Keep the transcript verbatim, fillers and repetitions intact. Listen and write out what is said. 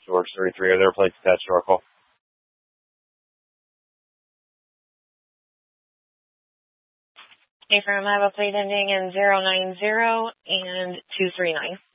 George thirty-three. Are there plates attached to our call? Affirm, I have a plate ending in zero nine zero and two three nine.